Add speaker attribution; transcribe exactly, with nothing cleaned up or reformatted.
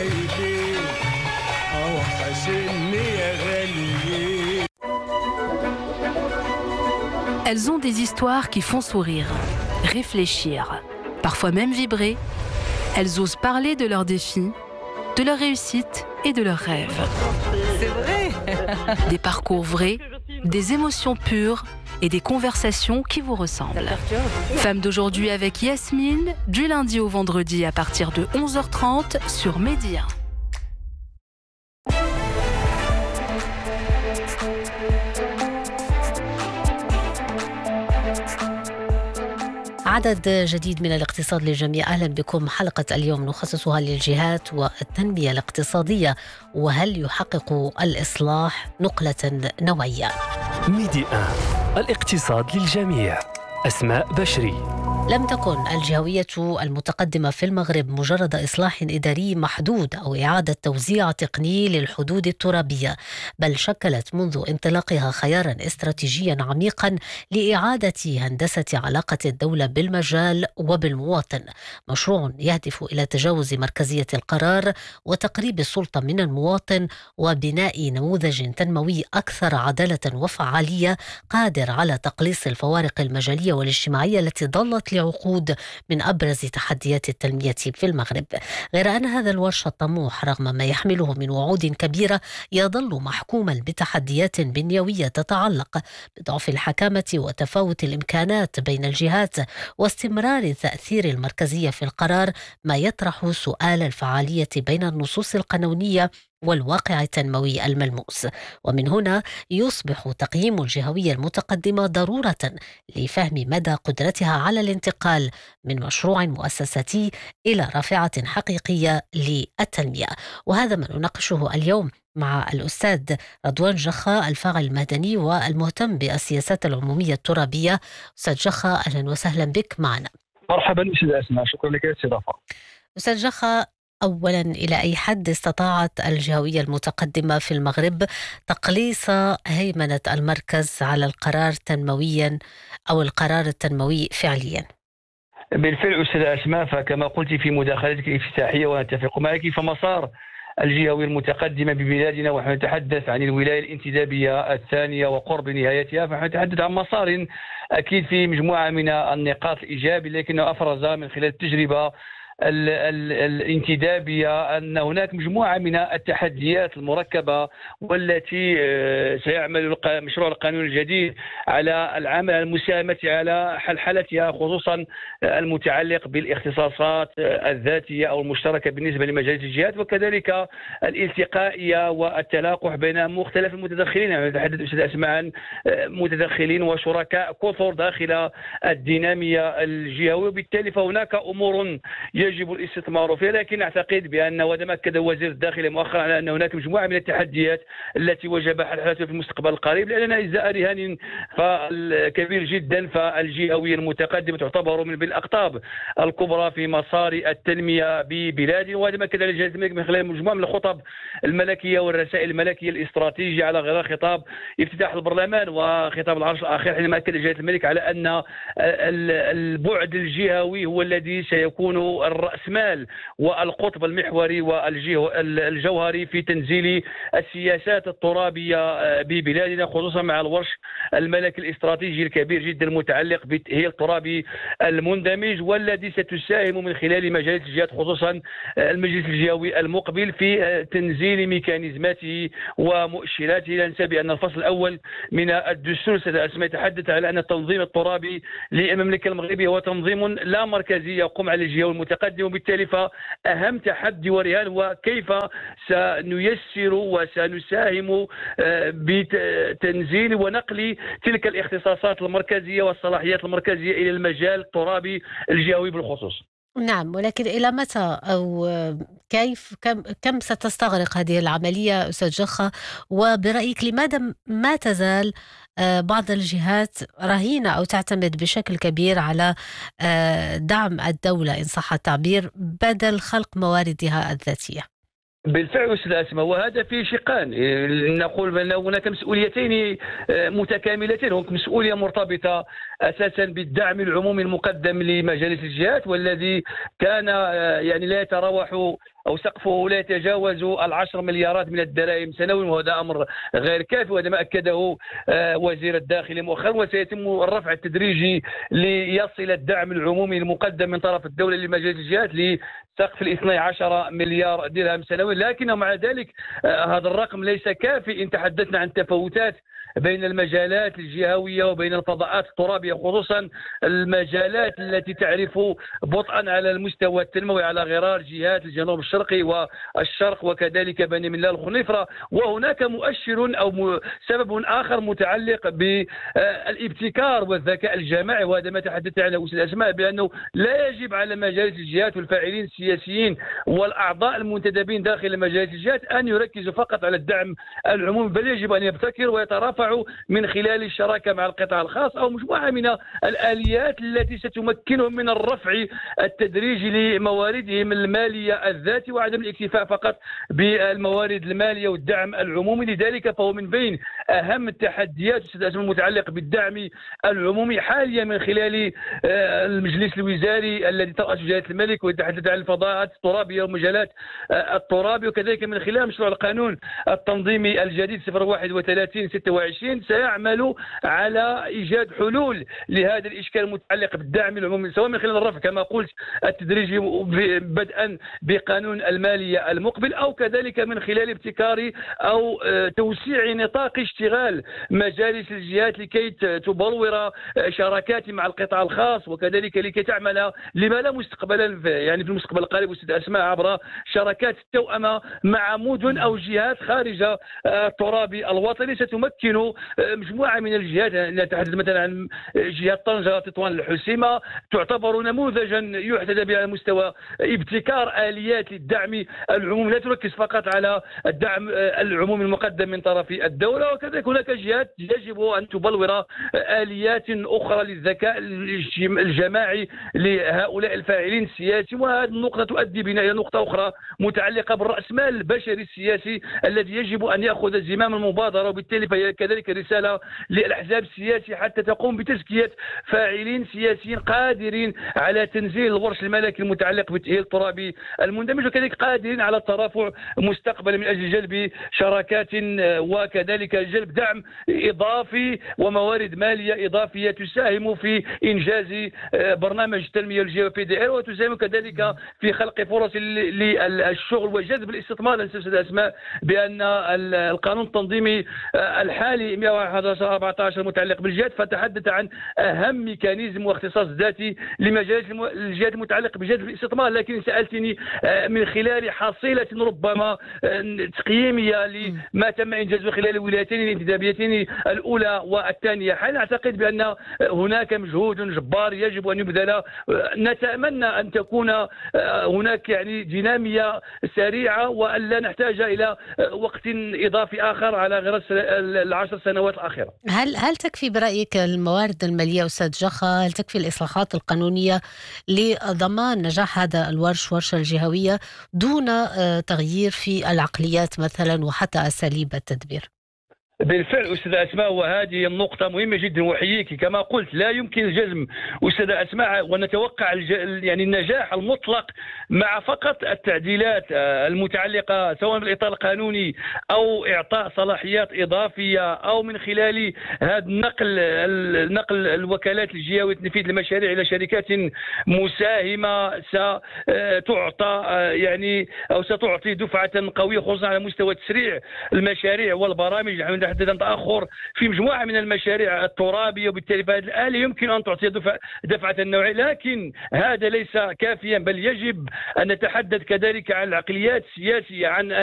Speaker 1: Elles ont des histoires qui font sourire, réfléchir, parfois même vibrer. Elles osent parler de leurs défis, de leurs réussites et de leurs rêves.
Speaker 2: C'est vrai.
Speaker 1: Des parcours vrais, des émotions pures et des conversations qui vous ressemblent. Femmes d'aujourd'hui avec Yasmine, du lundi au vendredi à partir de onze heures trente sur Média.
Speaker 3: عدد جديد من الاقتصاد للجميع. أهلا بكم. حلقة اليوم نخصصها للجهات والتنمية الاقتصادية، وهل يحقق الإصلاح نقلة نوعية؟
Speaker 4: ميديا الاقتصاد للجميع. أسماء بشري.
Speaker 3: لم تكن الجهوية المتقدمة في المغرب مجرد إصلاح إداري محدود أو إعادة توزيع تقني للحدود الترابية، بل شكلت منذ انطلاقها خيارا استراتيجيا عميقا لإعادة هندسة علاقة الدولة بالمجال وبالمواطن. مشروع يهدف إلى تجاوز مركزية القرار وتقريب السلطة من المواطن وبناء نموذج تنموي أكثر عدالة وفعالية، قادر على تقليص الفوارق المجالية والاجتماعية التي ظلت لعقود من أبرز تحديات التنمية في المغرب. غير أن هذا الورش الطموح رغم ما يحمله من وعود كبيرة يظل محكوما بتحديات بنيوية تتعلق بضعف الحكامة وتفاوت الإمكانات بين الجهات واستمرار تأثير المركزية في القرار، ما يطرح سؤال الفعالية بين النصوص القانونية والواقع التنموي الملموس. ومن هنا يصبح تقييم الجهوية المتقدمة ضرورة لفهم مدى قدرتها على الانتقال من مشروع مؤسساتي إلى رافعة حقيقية للتنمية. وهذا ما نناقشه اليوم مع الأستاذ رضوان جخا، الفاعل المدني والمهتم بالسياسات العمومية الترابية. أستاذ جخا، أهلا وسهلا بك معنا.
Speaker 5: مرحبا أستاذ أسماء، شكرا لك الاستضافة.
Speaker 3: أستاذ جخا، أولا إلى أي حد استطاعت الجهوية المتقدمة في المغرب تقليص هيمنة المركز على القرار تنمويا أو القرار التنموي فعليا؟
Speaker 5: بالفعل أستاذ أسماء، فكما قلت في مداخلتك الافتتاحية وأتفق معك، فمسار الجهوية المتقدمة ببلادنا ونحن نتحدث عن الولاية الانتدابية الثانية وقرب نهايتها، فنحن نتحدث عن مسار أكيد في مجموعة من النقاط الإيجابية، لكنه أفرز من خلال التجربة ال ال الانتدابية أن هناك مجموعة من التحديات المركبة، والتي سيعمل مشروع القانون الجديد على العمل المساهمة على حلحلتها، خصوصا المتعلق بالاختصاصات الذاتية أو المشتركة بالنسبة لمجالس الجهات، وكذلك الالتقائية والتلاقح بين مختلف المتدخلين. نتحدث أستاذ أسماء عن متدخلين وشركاء كثر داخل الدينامية الجهوية، وبالتالي فهناك أمور يجب الاستثمار فيها. لكن أعتقد بأن ودام أكد وزير الداخلية مؤخرا على أن هناك مجموعة من التحديات التي وجب حلحلتها في المستقبل القريب، لأننا إزاء رهان كبير جدا، فالجهوية المتقدمة تعتبر من بالأقطاب الكبرى في مسار التنمية ببلادنا. ودام أكد على جهة الملك من خلال مجموعة من الخطب الملكية والرسائل الملكية الاستراتيجية، على غرار خطاب افتتاح البرلمان وخطاب العرش الأخير، حينما أكد جهة الملك على أن البعد الجهوي هو الذي سيكون الرأسمال والقطب المحوري والجوهري في تنزيل السياسات الترابية ببلادنا، خصوصا مع الورش الملكي الاستراتيجي الكبير جدا المتعلق بالتأهيل الترابي المندمج، والذي ستساهم من خلال مجالس الجهات، خصوصا المجلس الجهوي المقبل، في تنزيل ميكانيزماته ومؤشراته. لا ننسى بأن الفصل الأول من الدستور سأسمى يتحدث على أن التنظيم الترابي للمملكة المغربية هو تنظيم لا مركزي يقوم على الجهوية المتقدم، وبالتالي فأهم تحدي ورهان هو كيف سنيسر وسنساهم بتنزيل ونقل تلك الاختصاصات المركزية والصلاحيات المركزية إلى المجال الترابي الجهوي بالخصوص.
Speaker 3: نعم، ولكن إلى متى أو كيف كم كم ستستغرق هذه العملية أستاذ جخا؟ وبرأيك لماذا ما تزال بعض الجهات رهينة أو تعتمد بشكل كبير على دعم الدولة إن صح التعبير بدل خلق مواردها الذاتية؟
Speaker 5: بالفعل أستاذ أسماء، وهذا في شقان. نقول بأن هناك مسؤوليتين متكاملتين، هناك مسؤولية مرتبطة أساسا بالدعم العمومي المقدم لمجالس الجهات، والذي كان يعني لا يتراوح أو سقفه لا يتجاوز العشر مليارات من الدراهم سنويا، وهذا أمر غير كافي، وهذا ما أكده وزير الداخلية مؤخرا. وسيتم الرفع التدريجي ليصل الدعم العمومي المقدم من طرف الدولة لمجالس الجهات لسقف الاثني عشر مليار درهم سنويا. لكن مع ذلك هذا الرقم ليس كافي إن تحدثنا عن تفاوتات بين المجالات الجهوية وبين الفضاءات الترابية، خصوصا المجالات التي تعرف بطئا على المستوى التنموي على غرار جهات الجنوب الشرقي والشرق وكذلك بني ملال الخنيفرة. وهناك مؤشر أو سبب آخر متعلق بالابتكار والذكاء الجماعي، وهذا ما تحدثت عنه أستاذ أسماء، بأنه لا يجب على مجالس الجهات والفاعلين السياسيين والأعضاء المنتدبين داخل مجالس الجهات أن يركزوا فقط على الدعم العمومي، بل يجب أن يبتكر ويترافع من خلال الشراكة مع القطاع الخاص أو مجموعة من الآليات التي ستمكنهم من الرفع التدريجي لمواردهم المالية الذاتي وعدم الاكتفاء فقط بالموارد المالية والدعم العمومي. لذلك فهو من بين أهم التحديات المتعلقة بالدعم العمومي حاليا من خلال المجلس الوزاري الذي ترأس جلالة الملك ويتحدث عن الفضاءات الترابية ومجالات الترابي، وكذلك من خلال مشروع القانون التنظيمي الجديد صفر واحد وثلاثين ستة وعشرين سيعمل على إيجاد حلول لهذا الإشكال المتعلق بالدعم العمومي، سواء من خلال الرفع كما قلت التدريجي بدءا بقانون المالية المقبل، أو كذلك من خلال ابتكار أو توسيع نطاق اشتغال مجالس الجهات لكي تبلور شراكات مع القطاع الخاص، وكذلك لكي تعمل لما لا مستقبلا يعني في المستقبل القريب أستاذ أسماء عبر شراكات التوأمة مع مدن أو جهات خارج التراب الوطني ستمكن مجموعة من الجهات. نتحدث مثلا عن جهة طنجة تطوان الحسيمة تعتبر نموذجا يحتذى به على مستوى ابتكار آليات للدعم العمومي لا تركز فقط على الدعم العمومي المقدم من طرف الدولة، وكذلك هناك جهات يجب أن تبلور آليات أخرى للذكاء الجماعي لهؤلاء الفاعلين السياسيين. وهذه النقطة تؤدي بنا إلى نقطة أخرى متعلقة بالرأسمال البشري السياسي الذي يجب أن يأخذ زمام المبادرة، وبالتالي فهي كذلك رسالة للأحزاب السياسية حتى تقوم بتزكية فاعلين سياسيين قادرين على تنزيل الورش الملكي المتعلق بالتأهيل الترابي المندمج، وكذلك قادرين على الترافع مستقبلا من أجل جلب شراكات وكذلك جلب دعم إضافي وموارد مالية إضافية تساهم في إنجاز برنامج التنمية الجهوية في دائرة، وتساهم كذلك في خلق فرص للشغل وجذب الاستثمار. أستاذ أسماء بأن القانون التنظيمي الحالي مئة وأحد عشر أربعة عشر متعلق بالجهات فتحدث عن أهم ميكانيزم واختصاص ذاتي لمجالس الجهات المتعلق بجذب الاستثمار. لكن سألتني من خلال حصيلة ربما تقييمية لما تم إنجازه خلال الولايتين الانتدابيتين الأولى والثانية حاليا، أعتقد بأن هناك مجهود جبار يجب أن يبذل. نتمنى أن تكون هناك يعني دينامية سريعة وأن لا نحتاج إلى وقت إضافي آخر على غير العشر سنوات الأخيرة.
Speaker 3: هل هل تكفي برأيك الموارد المالية أستاذ جخا؟ هل تكفي الإصلاحات القانونية لضمان نجاح هذا الورش ورشة الجهوية دون تغيير في العقليات مثلا وحتى أساليب التدبير؟
Speaker 5: بالفعل أستاذ أسماء، وهذه النقطة مهمة جدا وأحييك. كما قلت لا يمكن الجزم أستاذ أسماء ونتوقع يعني النجاح المطلق مع فقط التعديلات المتعلقة سواء بالإطار القانوني أو إعطاء صلاحيات إضافية أو من خلال هذا النقل النقل الوكالات الجهوية تنفيذ المشاريع إلى شركات مساهمة ستعطى يعني أو ستعطي دفعة قوية خصوصا على مستوى تسريع المشاريع والبرامج. نحن نتحدث عن تأخر في مجموعة من المشاريع الترابية، وبالتالي فهذه الآلة يمكن أن تعطي دفعة دفعة نوعية، لكن هذا ليس كافيا، بل يجب أن نتحدث كذلك عن العقليات السياسية، عن